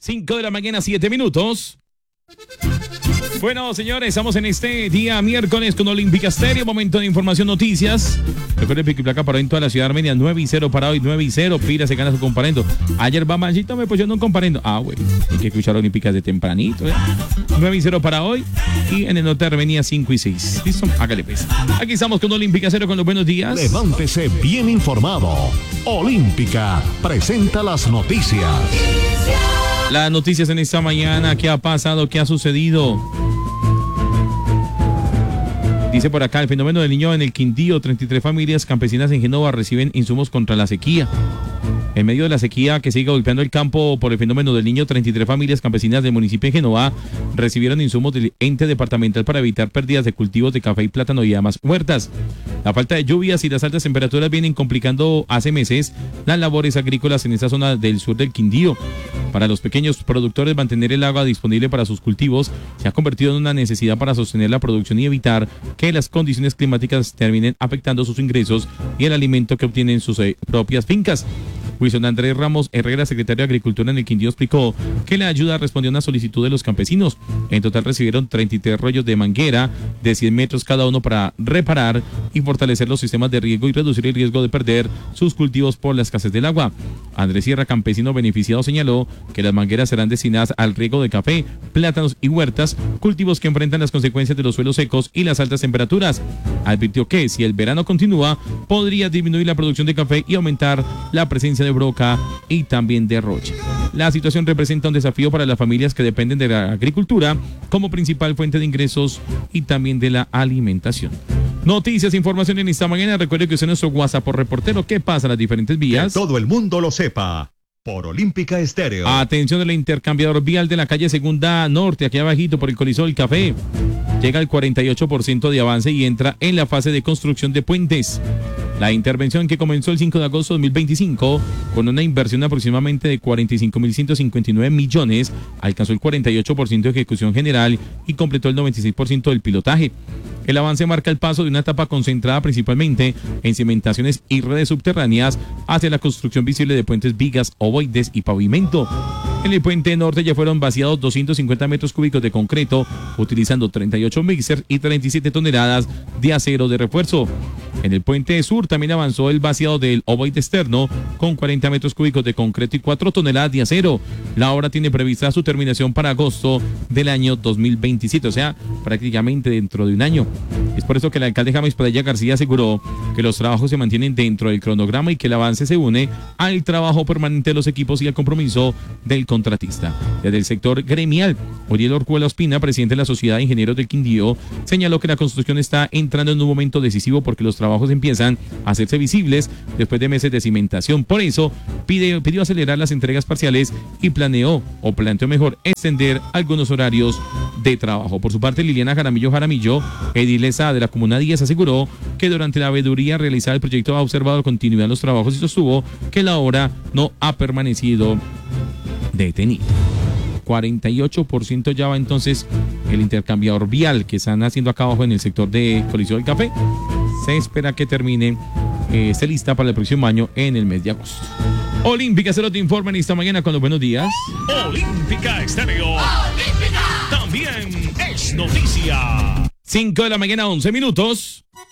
5 de la mañana, 7 minutos. Bueno, señores, estamos en este día miércoles con Olímpica Estéreo, momento de información, noticias. Recuerden, pico y placa para hoy en toda la ciudad de Armenia, 9-0 para hoy, 9-0. Pira se gana su comparendo. Ayer Bamancito me pusieron un comparendo. Güey, hay que escuchar Olímpicas de tempranito. 9-0 para hoy. Y en el norte de Armenia, 5-6. ¿Listo? Hágale pues. Aquí estamos con Olímpica Estéreo con los buenos días. Levántese bien informado. Olímpica presenta las noticias. Las noticias en esta mañana, ¿qué ha pasado? ¿Qué ha sucedido? Dice por acá, el fenómeno del niño en el Quindío, 33 familias campesinas en Génova reciben insumos contra la sequía. En medio de la sequía que sigue golpeando el campo por el fenómeno del niño, 33 familias campesinas del municipio de Génova recibieron insumos del ente departamental para evitar pérdidas de cultivos de café y plátano y además huertas. La falta de lluvias y las altas temperaturas vienen complicando hace meses las labores agrícolas en esta zona del sur del Quindío. Para los pequeños productores, mantener el agua disponible para sus cultivos se ha convertido en una necesidad para sostener la producción y evitar que las condiciones climáticas terminen afectando sus ingresos y el alimento que obtienen en sus propias fincas. Wilson Andrés Ramos Herrera, secretario de Agricultura en el Quindío, explicó que la ayuda respondió a una solicitud de los campesinos. En total recibieron 33 rollos de manguera de 100 metros cada uno para reparar y fortalecer los sistemas de riego y reducir el riesgo de perder sus cultivos por la escasez del agua. Andrés Sierra, campesino beneficiado, señaló que las mangueras serán destinadas al riego de café, plátanos y huertas, cultivos que enfrentan las consecuencias de los suelos secos y las altas temperaturas. Advirtió que si el verano continúa, podría disminuir la producción de café y aumentar la presencia de broca y también de rocha. La situación representa un desafío para las familias que dependen de la agricultura como principal fuente de ingresos y también de la alimentación. Noticias, información en esta mañana. Recuerde que usted es nuestro WhatsApp por reportero. ¿Qué pasa en las diferentes vías? Que todo el mundo lo sepa. Por Olímpica Estéreo. Atención del intercambiador vial de la calle Segunda Norte, aquí abajito por el Coliseo del Café. Llega al 48% de avance y entra en la fase de construcción de puentes. La intervención, que comenzó el 5 de agosto de 2025 con una inversión aproximadamente de 45.159 millones, alcanzó el 48% de ejecución general y completó el 96% del pilotaje. El avance marca el paso de una etapa concentrada principalmente en cimentaciones y redes subterráneas hacia la construcción visible de puentes, vigas, ovoides y pavimento. En el puente norte ya fueron vaciados 250 metros cúbicos de concreto, utilizando 38 mixers y 37 toneladas de acero de refuerzo. En el puente sur también avanzó el vaciado del ovoide externo con 40 metros cúbicos de concreto y 4 toneladas de acero. La obra tiene prevista su terminación para agosto del año 2027, o sea, prácticamente dentro de un año. Es por eso que el alcalde James Padilla García aseguró que los trabajos se mantienen dentro del cronograma y que el avance se une al trabajo permanente de los equipos y al compromiso del contratista. Desde el sector gremial, Oriel Orjuela Ospina, presidente de la Sociedad de Ingenieros del Quindío, señaló que la construcción está entrando en un momento decisivo porque los trabajos empiezan a hacerse visibles después de meses de cimentación. Por eso pidió acelerar las entregas parciales y planteó mejor extender algunos horarios de trabajo. Por su parte, Liliana Jaramillo, edilesa de la Comuna 10, aseguró que durante la veeduría realizada el proyecto ha observado continuidad en los trabajos y sostuvo que la obra no ha permanecido detenida. 48% ya va entonces el intercambiador vial que están haciendo acá abajo en el sector de Coliseo del Café. Se espera que termine, esté lista para el próximo año en el mes de agosto. Olímpica Estéreo te informa en esta mañana con los buenos días. Olímpica Estéreo. Olímpica. También es noticia. 5 de la mañana, 11 minutos.